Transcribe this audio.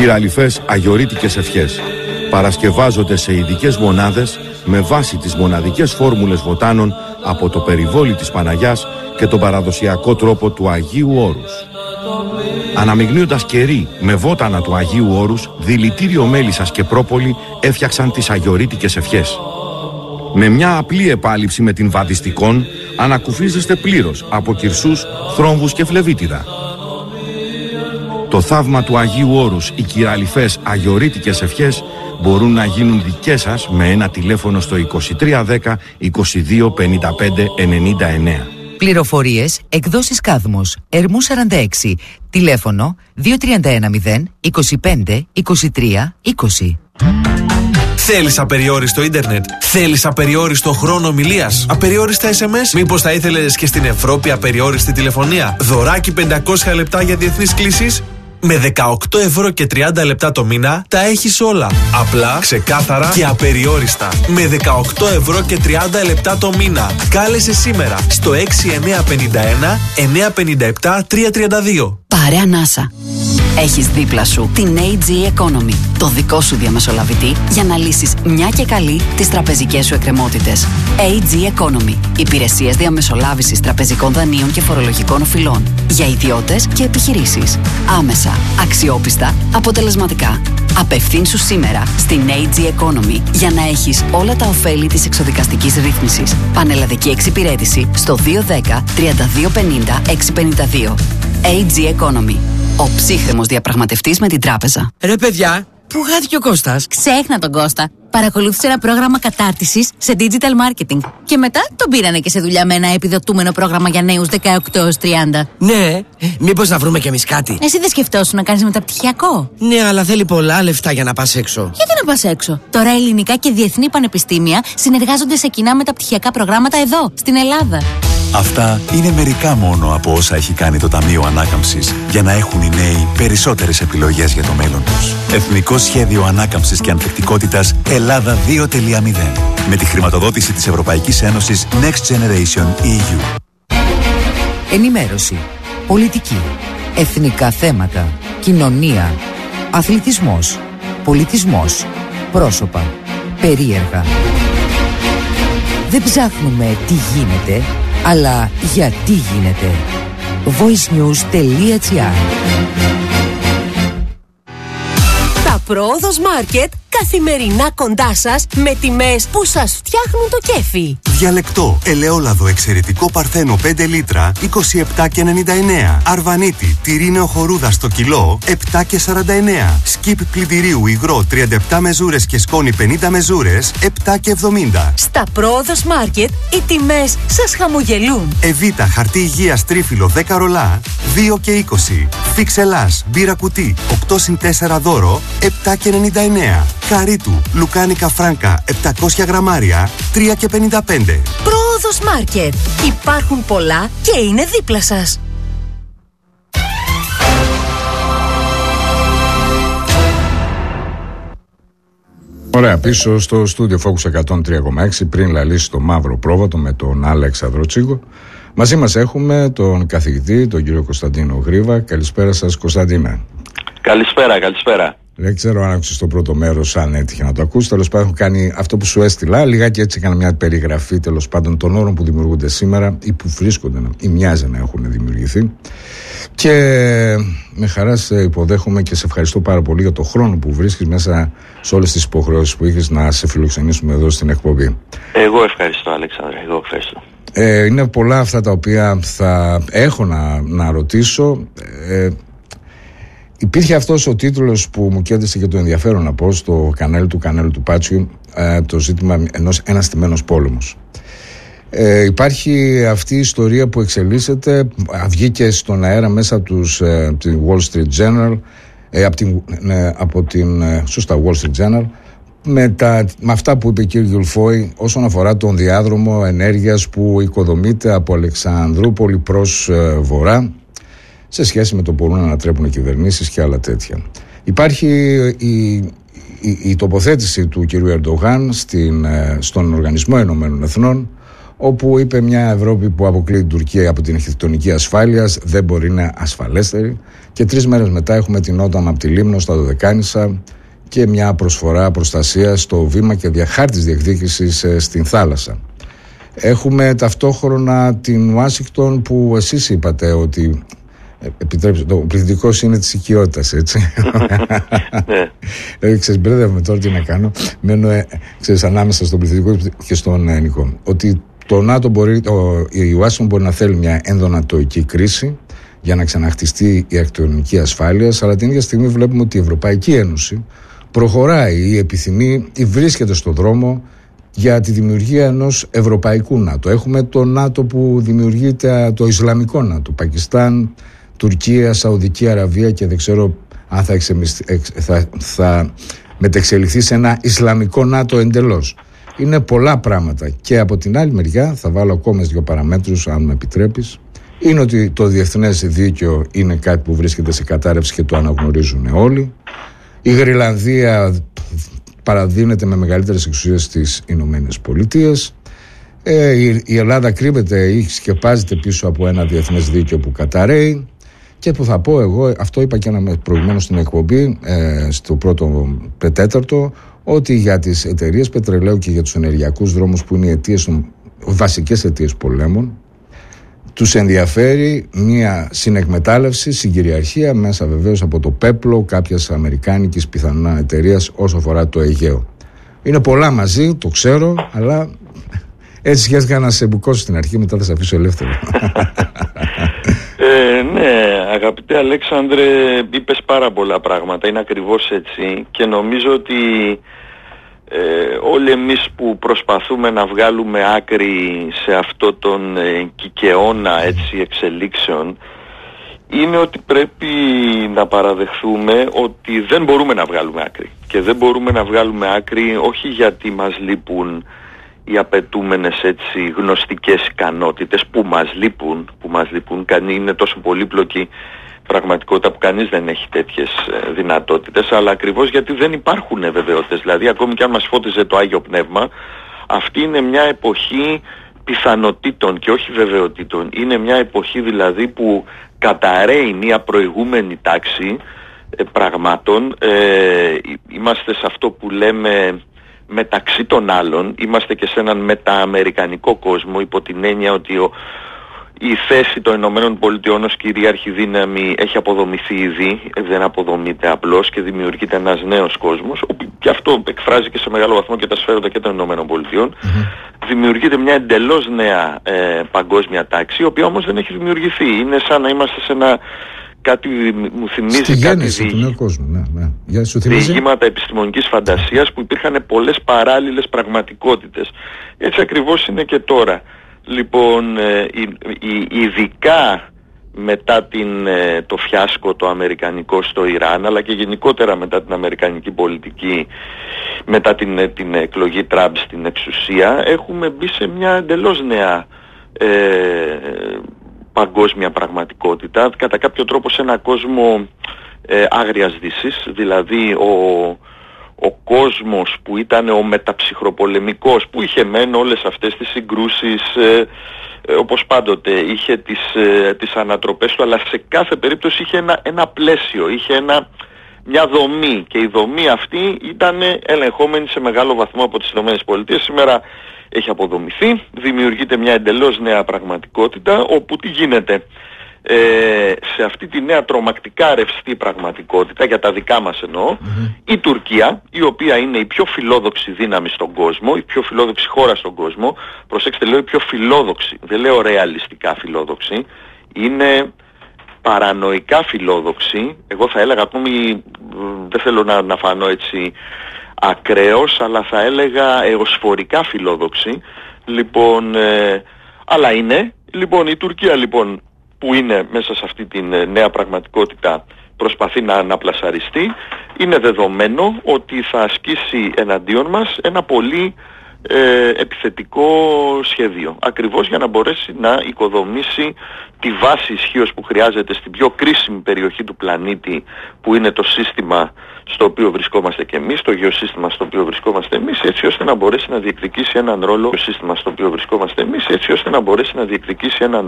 Κυραλιφές αγιορείτικες ευχές παρασκευάζονται σε ειδικές μονάδες με βάση τις μοναδικές φόρμουλες βοτάνων από το περιβόλι της Παναγιάς και τον παραδοσιακό τρόπο του Αγίου Όρους. Αναμειγνύοντας κερί με βότανα του Αγίου Όρους, δηλητήριο μέλισσας και πρόπολη έφτιαξαν τις αγιορείτικες ευχές. Με μια απλή επάλυψη με την βαδιστικόν ανακουφίζεστε πλήρως από κυρσούς, θρόμβους και φλεβίτιδα. Το θαύμα του Αγίου Όρους, οι κυραλιφές αγιορείτικες ευχές μπορούν να γίνουν δικές σας με ένα τηλέφωνο στο 2310 22 55 99. Πληροφορίες, εκδόσεις Κάδμος, Ερμού 46, τηλέφωνο 2310 25 23 20. Θέλεις απεριόριστο ίντερνετ? Θέλεις απεριόριστο χρόνο ομιλίας? Απεριόριστα SMS? Μήπως θα ήθελες και στην Ευρώπη απεριόριστη τηλεφωνία? Δωράκι 500 λεπτά για διεθνείς κλήσεις? Με 18 ευρώ και 30 λεπτά το μήνα τα έχεις όλα. Απλά, ξεκάθαρα και απεριόριστα. Με 18 ευρώ και 30 λεπτά το μήνα. Κάλεσε σήμερα στο 6951 957 332. Πάρε ανάσα. Έχεις δίπλα σου την AG Economy, το δικό σου διαμεσολαβητή για να λύσεις μια και καλή τις τραπεζικές σου εκκρεμότητες. AG Economy. Υπηρεσίες διαμεσολάβησης τραπεζικών δανείων και φορολογικών οφειλών. Για ιδιώτες και επιχειρήσεις. Άμεσα, αξιόπιστα, αποτελεσματικά. Απευθύνσου σήμερα στην AG Economy για να έχεις όλα τα ωφέλη της εξοδικαστικής ρύθμισης. Πανελλαδική εξυπηρέτηση στο 210 3250 652. AG Economy. Ο ψύχρεμος διαπραγματευτής με την τράπεζα. Ρε παιδιά, πού χάθηκε ο Κώστας? Ξέχνα τον Κώστα. Παρακολούθησε ένα πρόγραμμα κατάρτισης σε digital marketing. Και μετά τον πήρανε και σε δουλειά με ένα επιδοτούμενο πρόγραμμα για νέους 18 έως 30. Ναι, μήπως να βρούμε κι εμείς κάτι? Εσύ δεν σκεφτόσουν να κάνεις μεταπτυχιακό? Ναι, αλλά θέλει πολλά λεφτά για να πας έξω. Γιατί να πας έξω? Τώρα ελληνικά και διεθνή πανεπιστήμια συνεργάζονται σε κοινά μεταπτυχιακά προγράμματα εδώ, στην Ελλάδα. Αυτά είναι μερικά μόνο από όσα έχει κάνει το Ταμείο Ανάκαμψης για να έχουν οι νέοι περισσότερες επιλογές για το μέλλον τους. Εθνικό Σχέδιο Ανάκαμψης και Ανθεκτικότητας Ελλάδα 2.0 με τη χρηματοδότηση της Ευρωπαϊκής Ένωσης Next Generation EU. Ενημέρωση, πολιτική, εθνικά θέματα, κοινωνία, αθλητισμός, πολιτισμός, πρόσωπα, περίεργα. Δεν ψάχνουμε τι γίνεται, αλλά γιατί γίνεται. voicenews.gr. Τα Πρόοδος Μάρκετ καθημερινά κοντά σας με τιμές που σας φτιάχνουν το κέφι. Διαλεκτό, ελαιόλαδο εξαιρετικό παρθένο 5 λίτρα 27,99. Αρβανίτη, τυρί νεοχορούδα στο κιλό 7,49. Σκιπ πλυντηρίου υγρό 37 μεζούρες και σκόνη 50 μεζούρες 7,70. Στα Πρόοδος Μάρκετ οι τιμές σας χαμογελούν. Εβίτα χαρτί υγείας τρίφυλλο 10 ρολά 2,20. Φίξελάς μπύρα κουτί 8+4 δώρο 7,99. Χαρίτου, λουκάνικα φράνκα 700 γραμμάρια 3,55. Πρόοδος Μάρκετ. Υπάρχουν πολλά και είναι δίπλα σας. Ωραία, πίσω στο στούντιο Focus 103,6 πριν λαλήσει το μαύρο πρόβατο με τον Αλέξανδρο Τσίγκο. Μαζί μας έχουμε τον καθηγητή, τον κύριο Κωνσταντίνο Γρήβα. Καλησπέρα σας, Κωνσταντίνε. Καλησπέρα. Δεν ξέρω αν άκουσες το πρώτο μέρος, αν έτυχε να το ακούσεις. Τέλος πάντων, έχω κάνει αυτό που σου έστειλα. Λιγάκι έτσι έκανα μια περιγραφή τέλος πάντων των όρων που δημιουργούνται σήμερα ή που βρίσκονται ή μοιάζει να έχουν δημιουργηθεί. Και με χαρά σε υποδέχομαι και σε ευχαριστώ πάρα πολύ για το χρόνο που βρίσκεις μέσα σε όλες τις υποχρεώσεις που είχες να σε φιλοξενήσουμε εδώ στην εκπομπή. Εγώ ευχαριστώ, Αλέξανδρε. Εγώ ευχαριστώ. Είναι πολλά αυτά τα οποία θα έχω να ρωτήσω. Υπήρχε αυτός ο τίτλος που μου κέρδισε και το ενδιαφέρον να πω στο κανάλι του Πάτσιου, το ζήτημα ένας τιμένος πόλεμος. Υπάρχει αυτή η ιστορία που εξελίσσεται, βγήκε στον αέρα μέσα από την Wall Street Journal, από την Wall Street Journal, με αυτά που είπε ο κ. Γιουλφόη όσον αφορά τον διάδρομο ενέργειας που οικοδομείται από Αλεξανδρούπολη προς βορρά, σε σχέση με το που μπορούν να ανατρέπουν οι κυβερνήσεις και άλλα τέτοια. Υπάρχει η τοποθέτηση του κυρίου Ερντογάν στον Οργανισμό Ηνωμένων Εθνών, όπου είπε μια Ευρώπη που αποκλείει την Τουρκία από την αρχιτεκτονική ασφάλειας δεν μπορεί να είναι ασφαλέστερη, και 3 μέρες μετά έχουμε την Όταν από τη Λίμνο στα Δωδεκάνησα και μια προσφορά προστασίας στο βήμα και χάρτης διεκδίκησης στην θάλασσα. Έχουμε ταυτόχρονα την Ουάσιγκτον που εσείς είπατε ότι επιτρέψτε, το πληθυντικός είναι της οικειότητας, έτσι. Ξέρεις, μπερδεύομαι τώρα τι να κάνω. Μένω ανάμεσα στον πληθυντικό και στον ελληνικό. Ότι το ΝΑΤΟ μπορεί, η Ουάσιγκτον μπορεί να θέλει μια ενδονατοϊκή κρίση για να ξαναχτιστεί η αρχιτεκτονική ασφάλεια, αλλά την ίδια στιγμή βλέπουμε ότι η Ευρωπαϊκή Ένωση προχωράει ή επιθυμεί ή βρίσκεται στο δρόμο για τη δημιουργία ενός ευρωπαϊκού ΝΑΤΟ. Έχουμε το ΝΑΤΟ που δημιουργείται, το Ισλαμικό ΝΑΤΟ, Πακιστάν, Τουρκία, Σαουδική Αραβία, και δεν ξέρω αν θα μετεξελιχθεί σε ένα Ισλαμικό ΝΑΤΟ εντελώς. Είναι πολλά πράγματα. Και από την άλλη μεριά, θα βάλω ακόμα 2 παραμέτρους, αν με επιτρέπεις, είναι ότι το διεθνές δίκαιο είναι κάτι που βρίσκεται σε κατάρρευση και το αναγνωρίζουν όλοι. Η Γροιλανδία παραδίνεται με μεγαλύτερες εξουσίες στις Ηνωμένες Πολιτείες. Η Ελλάδα κρύβεται ή σκεπάζεται πίσω από ένα διεθνές δίκαιο που καταραίει. Και που θα πω εγώ, αυτό είπα και προηγουμένως στην εκπομπή, στο πρώτο πετέταρτο, ότι για τις εταιρείες πετρελαίου και για τους ενεργειακούς δρόμους που είναι οι βασικές αιτίες πολέμων, τους ενδιαφέρει μια συνεκμετάλλευση, συγκυριαρχία μέσα βεβαίως από το πέπλο κάποιας αμερικάνικης πιθανά εταιρείας όσο αφορά το Αιγαίο. Είναι πολλά μαζί, το ξέρω, αλλά έτσι σχέθηκα να σε μπουκώσω στην αρχή, μετά θα σε αφήσω ελεύθερο. Ναι, αγαπητέ Αλέξανδρε, είπες πάρα πολλά πράγματα, είναι ακριβώς έτσι, και νομίζω ότι όλοι εμείς που προσπαθούμε να βγάλουμε άκρη σε αυτό τον κικαιώνα έτσι εξελίξεων, είναι ότι πρέπει να παραδεχθούμε ότι δεν μπορούμε να βγάλουμε άκρη. Και δεν μπορούμε να βγάλουμε άκρη όχι γιατί μας λείπουν οι απαιτούμενες έτσι γνωστικές ικανότητες που μας λείπουν, είναι τόσο πολύπλοκη πραγματικότητα που κανείς δεν έχει τέτοιες δυνατότητες, αλλά ακριβώς γιατί δεν υπάρχουν βεβαιότητες. Δηλαδή ακόμη και αν μας φώτιζε το Άγιο Πνεύμα, αυτή είναι μια εποχή πιθανότητων και όχι βεβαιοτήτων. Είναι μια εποχή δηλαδή που καταραίει μια προηγούμενη τάξη πραγμάτων. Είμαστε σε αυτό που λέμε μεταξύ των άλλων, είμαστε και σε έναν μετααμερικανικό κόσμο, υπό την έννοια ότι η θέση των Ηνωμένων Πολιτειών ως κυρίαρχη δύναμη έχει αποδομηθεί ήδη, δεν αποδομείται απλώς, και δημιουργείται ένας νέος κόσμος, και αυτό εκφράζει και σε μεγάλο βαθμό και τα σφαίροντα και των Ηνωμένων Πολιτειών. Δημιουργείται μια εντελώς νέα παγκόσμια τάξη, η οποία όμως δεν έχει δημιουργηθεί. Είναι σαν να είμαστε σε ένα κάτι, μου θυμίζει κάτι διηγήματα επιστημονικής φαντασίας που υπήρχαν πολλές παράλληλες πραγματικότητες. Έτσι ακριβώς είναι και τώρα. Λοιπόν, ειδικά μετά το φιάσκο το αμερικανικό στο Ιράν, αλλά και γενικότερα μετά την αμερικανική πολιτική, μετά την εκλογή Τραμπ στην εξουσία, έχουμε μπει σε μια εντελώς νέα παγκόσμια πραγματικότητα, κατά κάποιο τρόπο σε ένα κόσμο άγριας δύσης. Δηλαδή ο κόσμος που ήταν ο μεταψυχροπολεμικός, που είχε μεν όλες αυτές τις συγκρούσεις, όπως πάντοτε είχε τις ανατροπές του, αλλά σε κάθε περίπτωση είχε ένα πλαίσιο, είχε μια δομή, και η δομή αυτή ήταν ελεγχόμενη σε μεγάλο βαθμό από τις ΗΠΑ. Σήμερα έχει αποδομηθεί, δημιουργείται μια εντελώς νέα πραγματικότητα, όπου τι γίνεται? Σε αυτή τη νέα τρομακτικά ρευστή πραγματικότητα, για τα δικά μας εννοώ, η Τουρκία, η οποία είναι η πιο φιλόδοξη δύναμη στον κόσμο, η πιο φιλόδοξη χώρα στον κόσμο, προσέξτε, λέω η πιο φιλόδοξη, δεν λέω ρεαλιστικά φιλόδοξη, είναι παρανοϊκά φιλόδοξη. Εγώ θα έλεγα ακόμη, δεν θέλω να φανώ έτσι ακραίος, αλλά θα έλεγα εωσφορικά φιλόδοξη. Λοιπόν, αλλά είναι, λοιπόν, η Τουρκία λοιπόν που είναι μέσα σε αυτή τη νέα πραγματικότητα, προσπαθεί να αναπλασαριστεί. Είναι δεδομένο ότι θα ασκήσει εναντίον μας ένα πολύ επιθετικό σχέδιο, ακριβώς για να μπορέσει να οικοδομήσει τη βάση ισχύως που χρειάζεται στην πιο κρίσιμη περιοχή του πλανήτη, που είναι το σύστημα στο οποίο βρισκόμαστε και εμείς, το γεωσύστημα στο οποίο βρισκόμαστε εμείς, έτσι ώστε να μπορέσει να διεκδικήσει έναν ρόλο, το σύστημα στο οποίο βρισκόμαστε εμείς, έτσι ώστε να μπορέσει να διεκδικήσει έναν